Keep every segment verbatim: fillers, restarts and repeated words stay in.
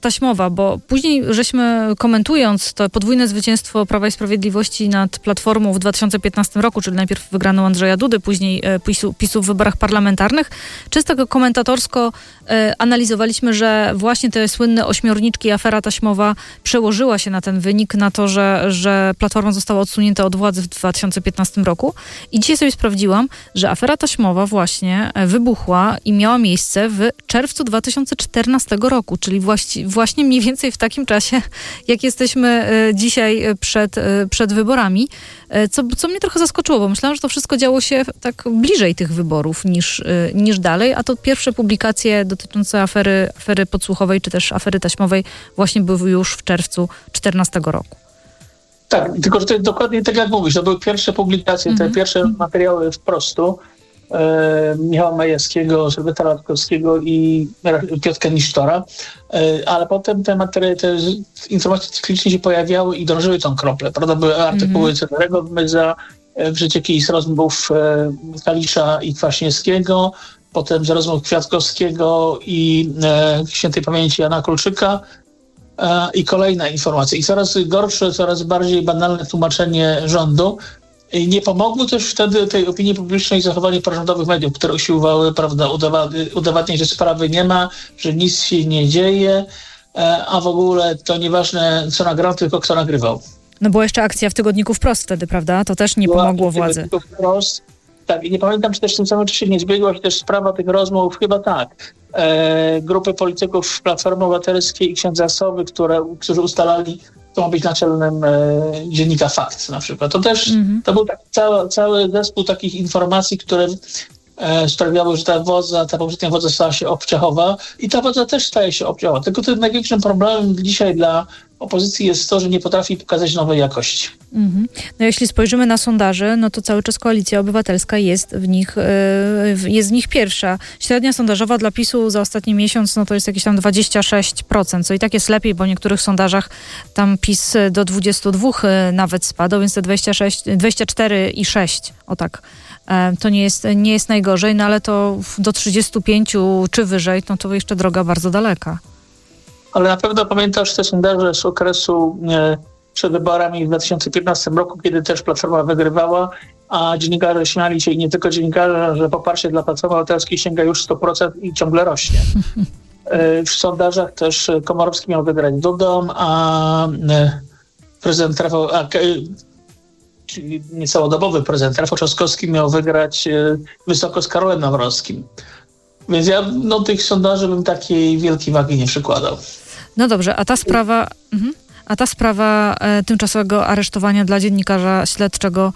taśmowa, bo później żeśmy, komentując to podwójne zwycięstwo Prawa i Sprawiedliwości nad Platformą w dwa tysiące piętnastym roku, czyli najpierw wygraną Andrzeja Dudy, później PiSu, PiSu w wyborach parlamentarnych, często komentatorsko e, analizowaliśmy, że właśnie te słynne ośmiorniczki, afera taśmowa przełożyła się na ten wynik, na to, że, że Platforma została odsunięta od władzy w dwa tysiące piętnastym roku. I dzisiaj sobie sprawdziłam, że afera taśmowa właśnie wybuchła i miała miejsce w czerwcu dwa tysiące czternastego roku, czyli właśnie, właśnie mniej więcej w takim czasie, jak jesteśmy dzisiaj przed, przed wyborami, co, co mnie trochę zaskoczyło, bo myślałam, że to wszystko działo się tak bliżej tych wyborów niż, niż dalej, a to pierwsze publikacje dotyczące afery, afery podsłuchowej czy też afery taśmowej właśnie były już w czerwcu czternastego roku. Tak, tylko że to jest dokładnie tak jak mówisz, to były pierwsze publikacje, mm-hmm. te pierwsze materiały wprostu e, Michała Majewskiego, Sylwestra Latkowskiego i Piotra Nisztora, e, ale potem te materiały, te informacje cyklicznie się pojawiały i drążyły tą kroplę, prawda? Były artykuły mm-hmm. Cezarego Gmyza, życiopis z rozmów e, Kalisza i Kwaśniewskiego, potem z rozmów Kwiatkowskiego i e, świętej pamięci Jana Kulczyka, i kolejna informacja. I coraz gorsze, coraz bardziej banalne tłumaczenie rządu. I nie pomogło też wtedy tej opinii publicznej zachowanie prorządowych mediów, które usiłowały, prawda, udowa- udowadniać, że sprawy nie ma, że nic się nie dzieje, a w ogóle to nieważne, co nagrał, tylko kto nagrywał. No była jeszcze akcja w Tygodniku Wprost wtedy, prawda? To też nie była pomogło władzy. Wprost. Tak, i nie pamiętam, czy też w tym samym czasie nie zbiegła się też sprawa tych rozmów, chyba tak, e, grupy polityków Platformy Obywatelskiej i księdza Sowy, które, którzy ustalali, kto ma być naczelnym e, dziennika Fakt na przykład. To też, mm-hmm. to był tak, cały, cały zespół takich informacji, które e, sprawiały, że ta wodza, ta poprzednia wodza stała się obciachowa i ta wodza też staje się obciachowa. Tylko tym największym problemem dzisiaj dla opozycji jest to, że nie potrafi pokazać nowej jakości. Mm-hmm. No jeśli spojrzymy na sondaże, no to cały czas Koalicja Obywatelska jest w nich, yy, jest w nich pierwsza. Średnia sondażowa dla PiSu za ostatni miesiąc, no to jest jakieś tam dwadzieścia sześć procent, co i tak jest lepiej, bo w niektórych sondażach tam PiS do dwudziestu dwóch nawet spadł, więc te dwadzieścia sześć, dwadzieścia cztery i sześć, o tak. To nie jest, nie jest najgorzej, no ale to do trzydziestu pięciu czy wyżej, no to jeszcze droga bardzo daleka. Ale na pewno pamiętasz te sondaże z okresu e, przed wyborami w dwa tysiące piętnastym roku, kiedy też Platforma wygrywała, a dziennikarze śmiali się i nie tylko dziennikarze, że poparcie dla Platformy Obywatelskiej sięga już sto procent i ciągle rośnie. E, w sondażach też Komorowski miał wygrać Dudą, a e, prezydent Rafał, a, e, czyli niecałodobowy prezydent Rafał Trzaskowski miał wygrać e, wysoko z Karolem Nawrockim. Więc ja no, tych sondaży bym takiej wielkiej wagi nie przykładał. No dobrze, a ta sprawa, mhm. a ta sprawa e, tymczasowego aresztowania dla dziennikarza śledczego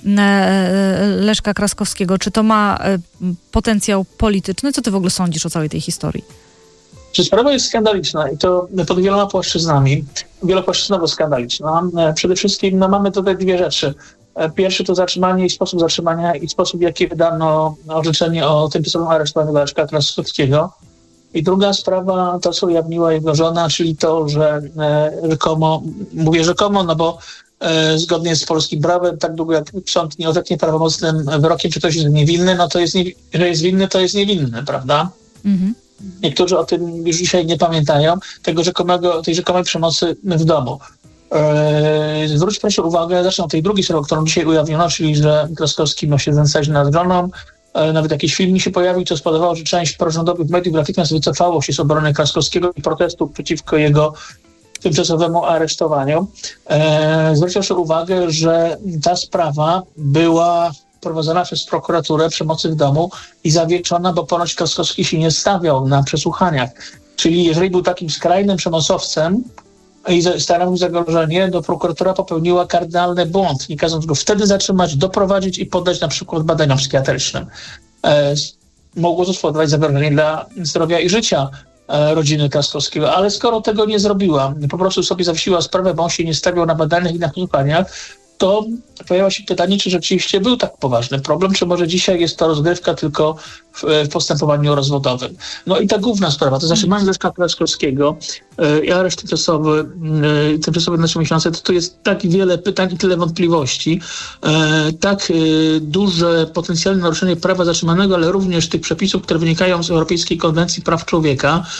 e, Leszka Kraskowskiego, czy to ma e, potencjał polityczny? Co ty w ogóle sądzisz o całej tej historii? Czy sprawa jest skandaliczna i to pod wieloma płaszczyznami, wielopłaszczyznowo skandaliczna. Przede wszystkim no, mamy tutaj dwie rzeczy. Pierwszy to zatrzymanie i sposób zatrzymania i sposób, w jaki wydano orzeczenie o tymczasowym aresztowaniu Leszka Kraskowskiego. I druga sprawa, to co ujawniła jego żona, czyli to, że e, rzekomo, mówię rzekomo, no bo e, zgodnie z polskim prawem, tak długo jak sąd nie orzeknie prawomocnym wyrokiem, czy ktoś jest niewinny, no to jest, nie, że jest winny, to jest niewinny, prawda? Mhm. Niektórzy o tym już dzisiaj nie pamiętają, tego rzekomego, tej rzekomej przemocy w domu. Eee, zwróć proszę uwagę, zacznę od tej drugiej sprawy, którą dzisiaj ujawniono, czyli że Kraskowski ma się znęcać nad żoną. Eee, nawet jakiś film mi się pojawił, co spowodowało, że część prorządowych mediów natychmiast wycofało się z obrony Kraskowskiego i protestów przeciwko jego tymczasowemu aresztowaniu. Eee, zwróć proszę uwagę, że ta sprawa była prowadzona przez prokuraturę przemocy w domu i zawieszona, bo ponoć Kraskowski się nie stawiał na przesłuchaniach. Czyli jeżeli był takim skrajnym przemocowcem i stanowił zagrożenie, to prokuratura popełniła kardynalny błąd, nie kazząc go wtedy zatrzymać, doprowadzić i poddać na przykład badaniom psychiatrycznym. E, mogło to spowodować zagrożenie dla zdrowia i życia e, rodziny Kraskowskiego, ale skoro tego nie zrobiła, po prostu sobie zawiesiła sprawę, bo on się nie stawiał na badaniach i na przesłuchaniach, to pojawia się pytanie, czy rzeczywiście był tak poważny problem, czy może dzisiaj jest to rozgrywka tylko w, w postępowaniu rozwodowym. No i ta główna sprawa, to zatrzymanie Leszka Kraskowskiego i areszt tymczasowy, tymczasowy na trzy miesiące, to tu jest tak wiele pytań i tyle wątpliwości, tak duże potencjalne naruszenie prawa zatrzymanego, ale również tych przepisów, które wynikają z Europejskiej Konwencji Praw Człowieka,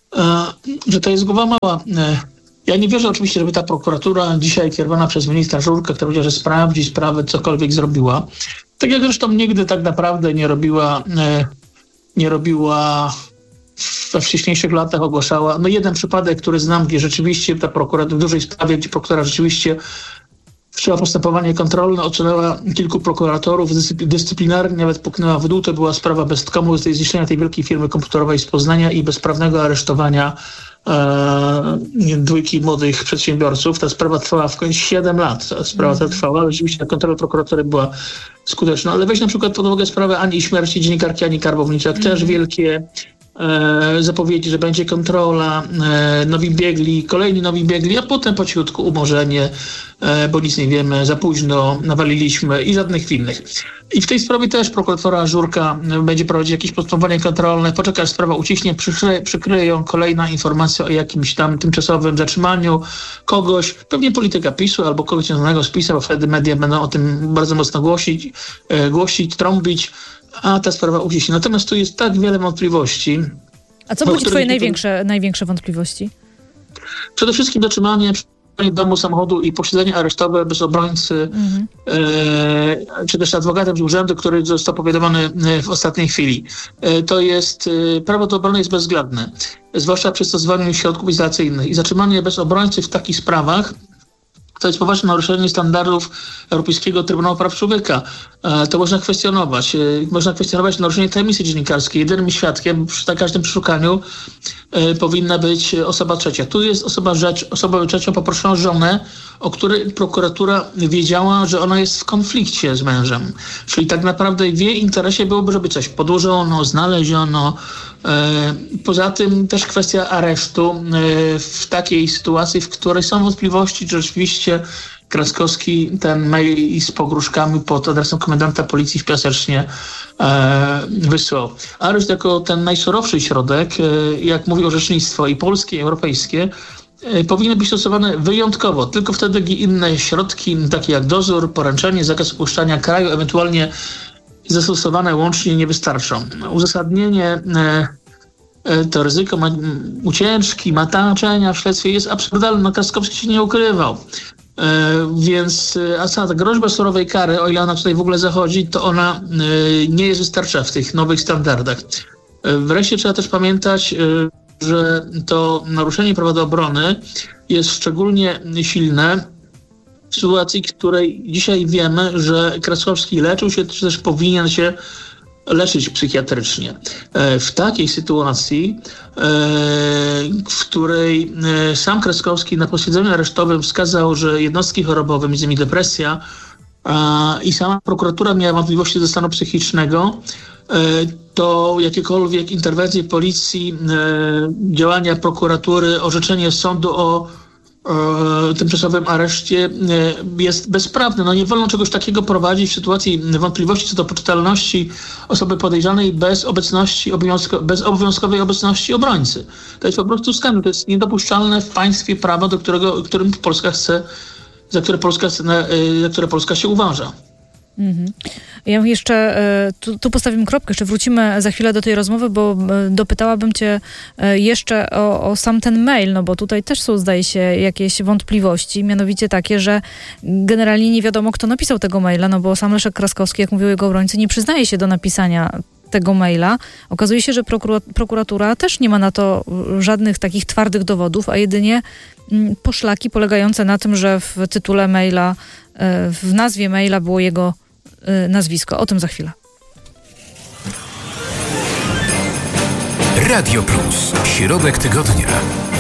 że to jest głowa mała. Ja nie wierzę oczywiście, żeby ta prokuratura dzisiaj kierowana przez ministra Żurka, która powiedziała, że sprawdzi sprawę, cokolwiek zrobiła. Tak jak zresztą nigdy tak naprawdę nie robiła, nie robiła we wcześniejszych latach, ogłaszała. No jeden przypadek, który znam, gdzie rzeczywiście ta prokuratura, w dużej sprawie, gdzie prokuratura rzeczywiście wszczęła postępowanie kontrolne, ocenęła kilku prokuratorów dyscyplinarnie, nawet puknęła w dół. To była sprawa Bestkomu, z zniszczenia tej wielkiej firmy komputerowej z Poznania i bezprawnego aresztowania e, dwójki młodych przedsiębiorców. Ta sprawa trwała w końcu siedem lat. Ta sprawa ta trwała, ale rzeczywiście kontrola prokuratury była skuteczna. Ale weź na przykład pod uwagę sprawę Ani śmierci dziennikarki Ani Karbowniczak. Mm. Też wielkie e, zapowiedzi, że będzie kontrola, e, nowi biegli, kolejni nowi biegli, a potem po cichutku umorzenie, e, bo nic nie wiemy, za późno nawaliliśmy i żadnych innych. I w tej sprawie też prokuratora Żurka będzie prowadzić jakieś postępowanie kontrolne, poczeka, aż sprawa uciśnie, przykryje, przykryje ją kolejna informacja o jakimś tam tymczasowym zatrzymaniu kogoś, pewnie polityka PiSu albo kogoś związanego z PiSem, bo wtedy media będą o tym bardzo mocno głosić, e, głosić, trąbić, a ta sprawa uciśnie. Natomiast tu jest tak wiele wątpliwości. A co budzi twoje największe, największe wątpliwości? Przede wszystkim zatrzymanie domu, samochodu i posiedzenie aresztowe bez obrońcy, mhm. e, czy też adwokatem z urzędu, który został powiadomiony w ostatniej chwili. E, to jest, e, prawo do obrony jest bezwzględne, zwłaszcza przy stosowaniu środków izolacyjnych. I zatrzymanie bez obrońcy w takich sprawach to jest poważne naruszenie standardów Europejskiego Trybunału Praw Człowieka. E, to można kwestionować. E, można kwestionować naruszenie tajemnicy dziennikarskiej. Jedynym świadkiem przy każdym przeszukaniu e, powinna być osoba trzecia. Tu jest osoba rzecz, osobą trzecią poproszono żonę, o której prokuratura wiedziała, że ona jest w konflikcie z mężem. Czyli tak naprawdę w jej interesie byłoby, żeby coś podłożono, znaleziono. E, poza tym też kwestia aresztu e, w takiej sytuacji, w której są wątpliwości, czy rzeczywiście Kraskowski ten mail z pogróżkami pod adresem komendanta policji w Piasecznie e, wysłał. Areszt jako ten najsurowszy środek, e, jak mówi orzecznictwo i polskie, i europejskie, e, powinny być stosowane wyjątkowo. Tylko wtedy, gdy inne środki, takie jak dozór, poręczenie, zakaz opuszczania kraju, ewentualnie zastosowane łącznie, nie wystarczą. Uzasadnienie e, e, to ryzyko ma, ucieczki, mataczenia w śledztwie jest absurdalne. No, Kraskowski się nie ukrywał. E, więc a co, ta groźba surowej kary, o ile ona tutaj w ogóle zachodzi, to ona e, nie jest wystarczająca w tych nowych standardach. E, wreszcie trzeba też pamiętać, e, że to naruszenie prawa do obrony jest szczególnie silne w sytuacji, w której dzisiaj wiemy, że Kraskowski leczył się, czy też powinien się leczyć psychiatrycznie. W takiej sytuacji, w której sam Kraskowski na posiedzeniu aresztowym wskazał, że jednostki chorobowe, między innymi depresja, i sama prokuratura miała wątpliwości do stanu psychicznego, to jakiekolwiek interwencje policji, działania prokuratury, orzeczenie sądu o E, tymczasowym areszcie e, jest bezprawne. No nie wolno czegoś takiego prowadzić w sytuacji wątpliwości co do poczytalności osoby podejrzanej bez obecności, obowiązko, bez obowiązkowej obecności obrońcy. To jest po prostu skandal. To jest niedopuszczalne w państwie prawa, do którego, którym Polska chce, za które Polska, chce, za które Polska się uważa. Mhm. Ja jeszcze, tu, tu postawimy kropkę, jeszcze wrócimy za chwilę do tej rozmowy, bo dopytałabym cię jeszcze o, o sam ten mail, no bo tutaj też są, zdaje się, jakieś wątpliwości, mianowicie takie, że generalnie nie wiadomo, kto napisał tego maila, no bo sam Leszek Kraskowski, jak mówił jego obrońcy, nie przyznaje się do napisania tego maila. Okazuje się, że prokura- prokuratura też nie ma na to żadnych takich twardych dowodów, a jedynie poszlaki polegające na tym, że w tytule maila, w nazwie maila było jego nazwisko. O tym za chwilę. Radio Plus. Środek tygodnia.